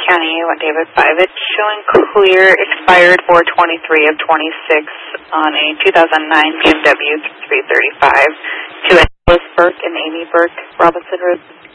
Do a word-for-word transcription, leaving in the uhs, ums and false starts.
County, what David five. It's showing clear, expired four twenty-three of twenty-six on a two thousand nine B M W three thirty-five to Alice Burke and Amy Burke, Robinson Road.